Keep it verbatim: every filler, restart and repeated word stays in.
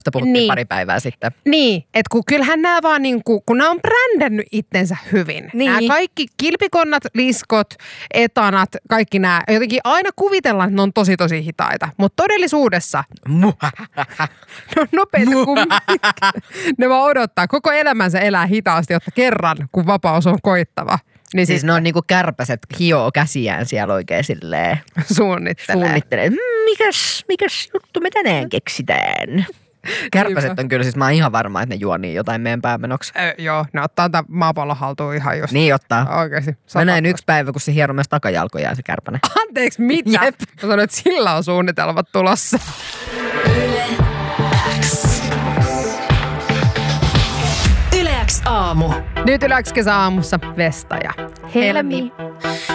Sitä puhuttiin Niin. pari päivää sitten. Niin, että kun kyllähän nämä vaan niinku, kun nämä on brändännyt itsensä hyvin. Niin. Nämä kaikki kilpikonnat, liskot, etanat, kaikki nämä. Jotenkin aina kuvitellaan, että ne on tosi tosi hitaita. Mutta todellisuudessa no nopeita kuin ne vaan odottaa. Koko elämänsä elää hitaasti, jotta kerran, kun vapaus on koittava. Niin Siis ne on niinku kärpäset hioo käsiään siellä oikein silleen. suunnittelee. Suunnittelee. Mm, mikäs, mikäs juttu me tänään keksitään? Kärpäset on kyllä, siis mä oon ihan varma, että ne juo niin jotain meidän päämenoksi. Ö, joo, ne ottaa tämän maapallon haltuun ihan just. Niin ottaa. Oikeesti. Mä näin yksi päivä, kun se hieroi myös takajalkojaan se kärpäne. Anteeksi, mitä? Jep. Mä sanoin, että sillä on suunnitelmat tulossa. Yle X aamu. Nyt Yle X kesäaamussa Vesta ja Helmi.